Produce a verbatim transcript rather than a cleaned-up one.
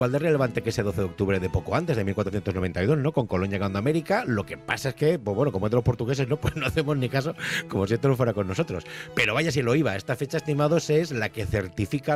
igual de relevante que ese doce de octubre de poco antes, de mil cuatrocientos noventa y dos, ¿no? Con Colón llegando a América. Lo que pasa es que, pues bueno, como es de los portugueses, ¿no? Pues no hacemos ni caso, como si esto no fuera con nosotros. Pero vaya si lo iba. Esta fecha, estimados, es la que certifica